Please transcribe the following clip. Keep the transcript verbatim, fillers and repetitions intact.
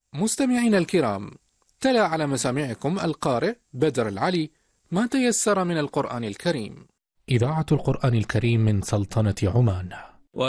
مستمعينا الكرام، تلا على مسامعكم القارئ بدر العلي ما تيسر من القرآن الكريم. إذاعة القرآن الكريم من سلطنة عمان.